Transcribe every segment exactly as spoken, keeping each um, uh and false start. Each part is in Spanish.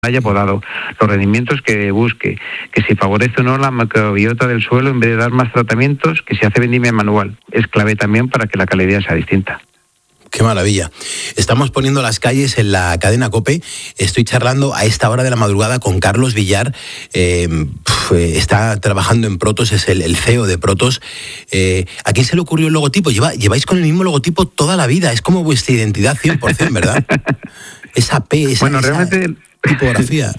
haya podado, los rendimientos que busque, que si favorece o no la microbiota del suelo en vez de dar más tratamientos, que si hace vendimia manual. Es clave también para que la calidad sea distinta. Qué maravilla. Estamos poniendo las calles en la cadena COPE. Estoy charlando a esta hora de la madrugada con Carlos Villar. Eh, está trabajando en Protos, es el, el C E O de Protos. Eh, ¿A quién se le ocurrió el logotipo? Lleva, lleváis con el mismo logotipo toda la vida. Es como vuestra identidad cien por ciento, ¿verdad? Esa P, esa, bueno, esa realmente... tipografía.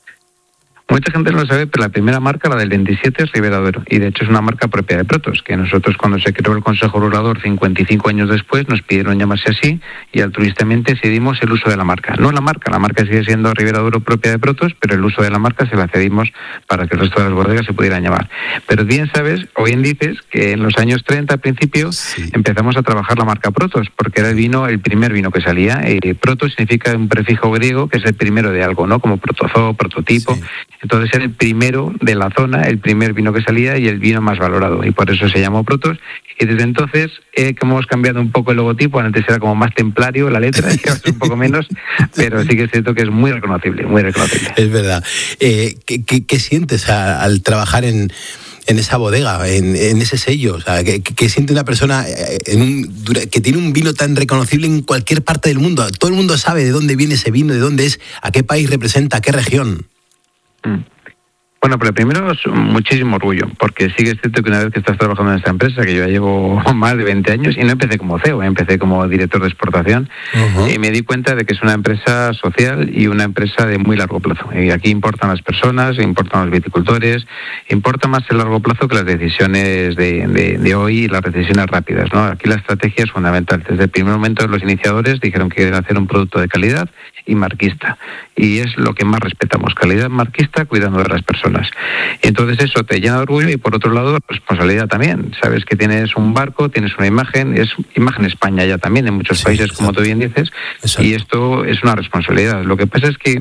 Mucha gente no lo sabe, pero la primera marca, la del veintisiete, es Ribera Duero. Y de hecho es una marca propia de Protos, que nosotros cuando se creó el Consejo Regulador cincuenta y cinco años después nos pidieron llamarse así y altruistamente cedimos el uso de la marca. No la marca, la marca sigue siendo Ribera Duero propia de Protos, pero el uso de la marca se la cedimos para que el resto de las bodegas se pudieran llamar. Pero bien sabes, o bien dices, que en los años treinta al principio sí. empezamos a trabajar la marca Protos, porque era el vino, el primer vino que salía. Eh, Protos significa un prefijo griego que es el primero de algo, ¿no? Como protozoo, prototipo. Sí. Entonces era el primero de la zona, el primer vino que salía y el vino más valorado. Y por eso se llamó Protos. Y desde entonces eh, hemos cambiado un poco el logotipo. Antes era como más templario la letra, un poco menos, pero sí que es cierto que es muy reconocible, muy reconocible. Es verdad. Eh, ¿qué, qué, ¿Qué sientes a, al trabajar en... en esa bodega, en, en ese sello? O sea, ¿qué, qué siente una persona en un, que tiene un vino tan reconocible en cualquier parte del mundo? Todo el mundo sabe de dónde viene ese vino, de dónde es, a qué país representa, a qué región. Mm. Bueno, pero primero es muchísimo orgullo, porque sí que es cierto que una vez que estás trabajando en esta empresa, que yo ya llevo más de veinte años, y no empecé como C E O, empecé como director de exportación, uh-huh. y me di cuenta de que es una empresa social y una empresa de muy largo plazo. Y aquí importan las personas, importan los viticultores, importa más el largo plazo que las decisiones de, de, de hoy y las decisiones rápidas, ¿no? Aquí la estrategia es fundamental. Desde el primer momento los iniciadores dijeron que querían hacer un producto de calidad y marquista, y es lo que más respetamos, calidad marquista cuidando de las personas. Entonces eso te llena de orgullo y por otro lado responsabilidad también. Sabes que tienes un barco, tienes una imagen, es imagen España ya también en muchos sí, países, exacto. como tú bien dices, exacto. y esto es una responsabilidad. Lo que pasa es que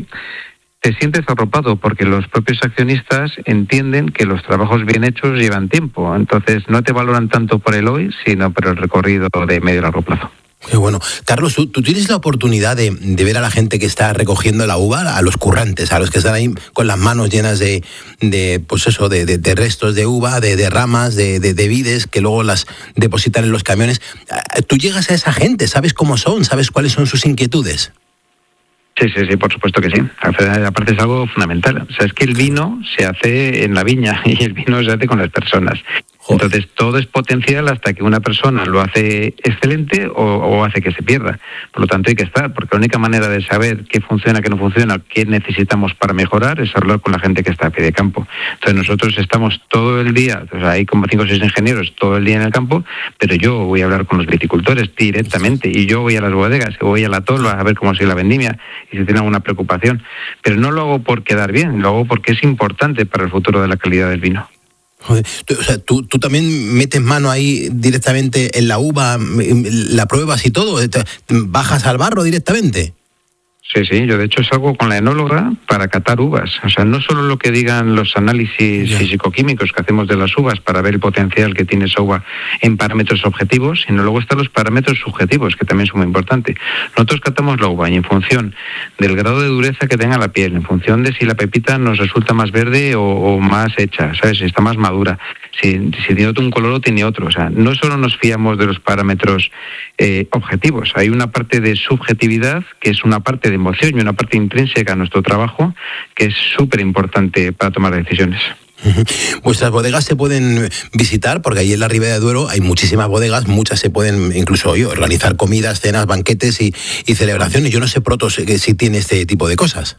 te sientes arropado porque los propios accionistas entienden que los trabajos bien hechos llevan tiempo, entonces no te valoran tanto por el hoy, sino por el recorrido de medio y largo plazo. Qué bueno. Carlos, ¿tú, tú tienes la oportunidad de, de ver a la gente que está recogiendo la uva, a los currantes, a los que están ahí con las manos llenas de, de pues eso, de, de, de restos de uva, de, de ramas, de, de, de vides, que luego las depositan en los camiones? ¿Tú llegas a esa gente? ¿Sabes cómo son? ¿Sabes cuáles son sus inquietudes? Sí, sí, sí, por supuesto que sí. Aparte es algo fundamental. O sea, es que el vino se hace en la viña y el vino se hace con las personas. Joder. Entonces todo es potencial hasta que una persona lo hace excelente o, o hace que se pierda. Por lo tanto hay que estar, porque la única manera de saber qué funciona, qué no funciona, qué necesitamos para mejorar es hablar con la gente que está a pie de campo. Entonces nosotros estamos todo el día, o sea, hay como cinco o seis ingenieros todo el día en el campo, pero yo voy a hablar con los viticultores directamente y yo voy a las bodegas, voy a la tolva a ver cómo sigue la vendimia y si tiene alguna preocupación. Pero no lo hago por quedar bien, lo hago porque es importante para el futuro de la calidad del vino. Joder, tú, o sea, ¿tú, tú también metes mano ahí directamente en la uva, la pruebas y todo, bajas al barro directamente. Sí, sí, yo de hecho salgo con la enóloga para catar uvas. O sea, no solo lo que digan los análisis yeah. físico-químicos que hacemos de las uvas para ver el potencial que tiene esa uva en parámetros objetivos, sino luego están los parámetros subjetivos, que también son muy importantes. Nosotros catamos la uva y en función del grado de dureza que tenga la piel, en función de si la pepita nos resulta más verde o, o más hecha, ¿sabes? Si está más madura, si, si tiene otro un color o tiene otro. O sea, no solo nos fiamos de los parámetros eh, objetivos, hay una parte de subjetividad que es una parte de emoción y una parte intrínseca a nuestro trabajo que es súper importante para tomar decisiones. Vuestras bodegas se pueden visitar porque ahí en la Ribera de Duero hay muchísimas bodegas, muchas se pueden incluso oye, organizar comidas, cenas, banquetes y, y celebraciones. Yo no sé Protos si tiene este tipo de cosas.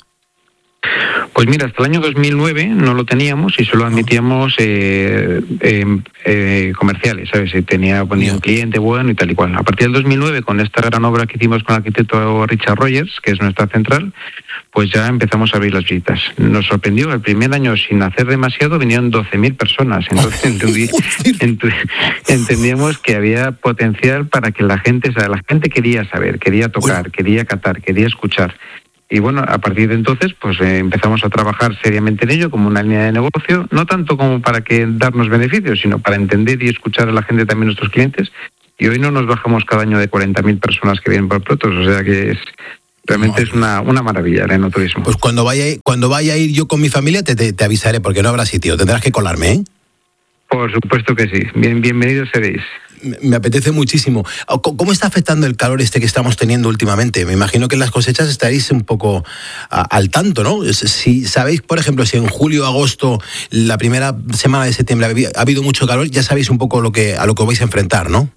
Pues mira, hasta el año dos mil nueve no lo teníamos y solo admitíamos eh, eh, eh, comerciales, ¿sabes? Si tenía ponía un cliente bueno y tal y cual. A partir del dos mil nueve, con esta gran obra que hicimos con el arquitecto Richard Rogers, que es nuestra central, pues ya empezamos a abrir las visitas. Nos sorprendió, el primer año sin hacer demasiado vinieron doce mil personas, entonces entendí, ent, entendíamos que había potencial para que la gente, o sea, la gente quería saber, quería tocar, quería catar, quería escuchar. Y bueno, a partir de entonces pues eh, empezamos a trabajar seriamente en ello como una línea de negocio, no tanto como para que darnos beneficios, sino para entender y escuchar a la gente, también nuestros clientes. Y hoy no nos bajamos cada año de cuarenta mil personas que vienen por Protos, o sea que es Realmente es una, una maravilla el enoturismo. Pues cuando vaya, cuando vaya a ir yo con mi familia te, te, te avisaré, porque no habrá sitio, tendrás que colarme, ¿eh? Por supuesto que sí, bien, bienvenidos seréis. Me apetece muchísimo. ¿Cómo está afectando el calor este que estamos teniendo últimamente? Me imagino que en las cosechas estaréis un poco a, al tanto, ¿no? Si sabéis, por ejemplo, si en julio, agosto, la primera semana de septiembre ha habido mucho calor, ya sabéis un poco lo que, a lo que vais a enfrentar, ¿no?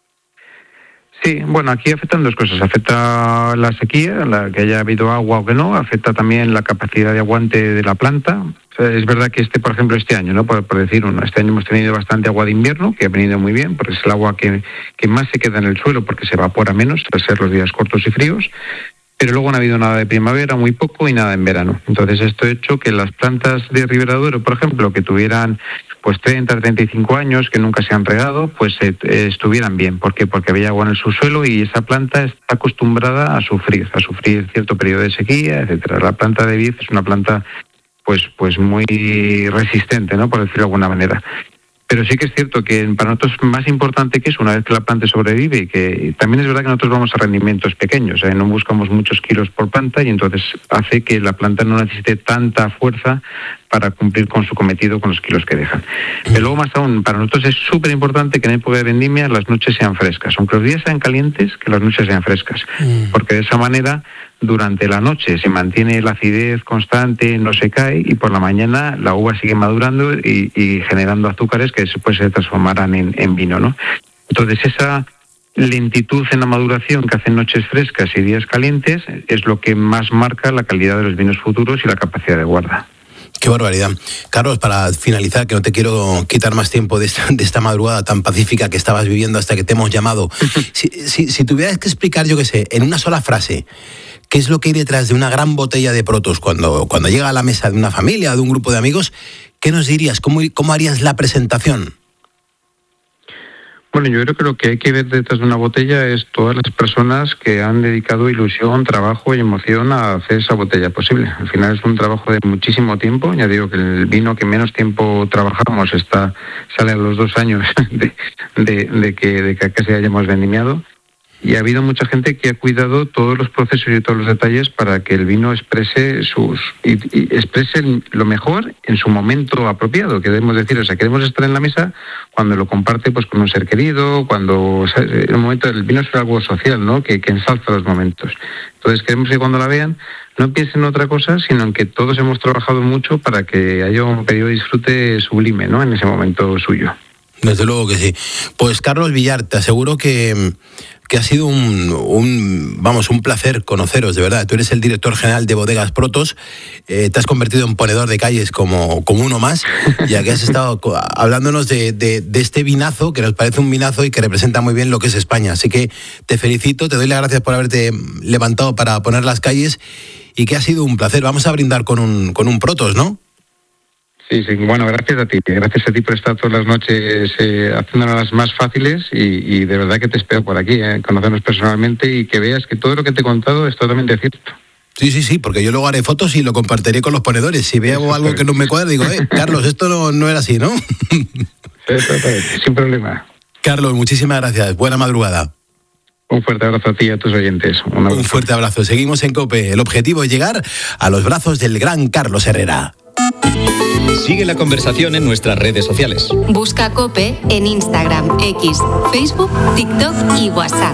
Sí, bueno, aquí afectan dos cosas. Afecta la sequía, la que haya habido agua o que no. Afecta también la capacidad de aguante de la planta. O sea, es verdad que este, por ejemplo, este año, ¿no? Por, por decir uno, este año hemos tenido bastante agua de invierno, que ha venido muy bien, porque es el agua que, que más se queda en el suelo, porque se evapora menos, tras ser los días cortos y fríos. Pero luego no ha habido nada de primavera, muy poco, y nada en verano. Entonces esto ha hecho que las plantas de Ribera Duero, por ejemplo, que tuvieran pues treinta, treinta y cinco años, que nunca se han regado, pues eh, estuvieran bien. ¿Por qué? Porque había agua en el subsuelo y esa planta está acostumbrada a sufrir, a sufrir cierto periodo de sequía, etcétera. La planta de vid es una planta pues pues muy resistente, ¿no? Por decirlo de alguna manera. Pero sí que es cierto que para nosotros es más importante que eso, una vez que la planta sobrevive, y que también es verdad que nosotros vamos a rendimientos pequeños, ¿eh? No buscamos muchos kilos por planta y entonces hace que la planta no necesite tanta fuerza para cumplir con su cometido con los kilos que dejan. Pero luego más aún, para nosotros es súper importante que en época de vendimia las noches sean frescas, aunque los días sean calientes, que las noches sean frescas, porque de esa manera durante la noche se mantiene la acidez constante, no se cae, y por la mañana la uva sigue madurando y, y generando azúcares que después se transformarán en, en vino, ¿no? Entonces esa lentitud en la maduración que hacen noches frescas y días calientes es lo que más marca la calidad de los vinos futuros y la capacidad de guarda. Qué barbaridad. Carlos, para finalizar, que no te quiero quitar más tiempo de esta, de esta madrugada tan pacífica que estabas viviendo hasta que te hemos llamado. Si, si, si tuvieras que explicar, yo qué sé, en una sola frase, ¿qué es lo que hay detrás de una gran botella de Protos cuando, cuando llega a la mesa de una familia, de un grupo de amigos? ¿Qué nos dirías? ¿Cómo, cómo harías la presentación? Bueno, yo creo que lo que hay que ver detrás de una botella es todas las personas que han dedicado ilusión, trabajo y emoción a hacer esa botella posible. Al final es un trabajo de muchísimo tiempo. Ya digo que el vino que menos tiempo trabajamos está sale a los dos años de, de, de que de que casi hayamos vendimiado. Y ha habido mucha gente que ha cuidado todos los procesos y todos los detalles para que el vino exprese sus y, y exprese lo mejor en su momento apropiado, queremos decir, o sea, queremos estar en la mesa cuando lo comparte pues con un ser querido, cuando, o sea, el momento del vino es algo social, ¿no? Que, que ensalza los momentos. Entonces queremos que cuando la vean no piensen en otra cosa, sino en que todos hemos trabajado mucho para que haya un periodo de disfrute sublime, ¿no? En ese momento suyo. Desde luego que sí. Pues Carlos Villar, te aseguro que, que ha sido un, un, vamos, un placer conoceros, de verdad. Tú eres el director general de Bodegas Protos, eh, te has convertido en ponedor de calles como, como uno más, ya que has estado hablándonos de, de, de este vinazo, que nos parece un vinazo y que representa muy bien lo que es España. Así que te felicito, te doy las gracias por haberte levantado para poner las calles y que ha sido un placer. Vamos a brindar con un, con un Protos, ¿no? Sí, sí, bueno, gracias a ti, gracias a ti por estar todas las noches eh, haciéndolas más fáciles y, y de verdad que te espero por aquí, eh, conocernos personalmente y que veas que todo lo que te he contado es totalmente cierto. Sí, sí, sí, porque yo luego haré fotos y lo compartiré con los ponedores. Si veo algo que no me cuadra, digo, eh, Carlos, esto no, no era así, ¿no? Sí, sin problema. Carlos, muchísimas gracias, buena madrugada. Un fuerte abrazo a ti y a tus oyentes. Un, Un fuerte abrazo, seguimos en COPE. El objetivo es llegar a los brazos del gran Carlos Herrera. Sigue la conversación en nuestras redes sociales. Busca COPE en Instagram, X, Facebook, TikTok y WhatsApp.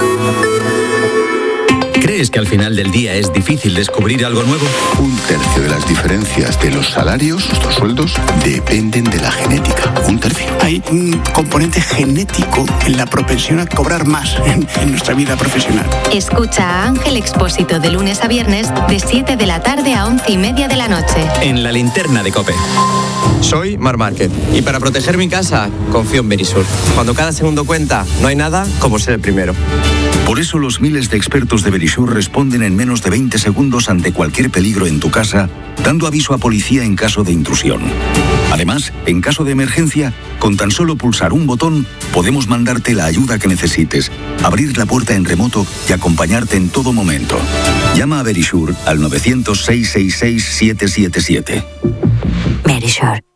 ¿Crees que al final del día es difícil descubrir algo nuevo? Un tercio de las diferencias de los salarios, nuestros sueldos, dependen de la genética. Un tercio. Hay un componente genético en la propensión a cobrar más en, en nuestra vida profesional. Escucha a Ángel Expósito de lunes a viernes de siete de la tarde a once y media de la noche. En la linterna de COPE. Soy Mar Márquez y para proteger mi casa confío en Verisur. Cuando cada segundo cuenta, no hay nada como ser el primero. Por eso los miles de expertos de Verisur responden en menos de veinte segundos ante cualquier peligro en tu casa, dando aviso a policía en caso de intrusión. Además, en caso de emergencia, con tan solo pulsar un botón, podemos mandarte la ayuda que necesites, abrir la puerta en remoto y acompañarte en todo momento. Llama a Verisur al nueve cero cero, seis seis seis, siete siete siete. Verisur.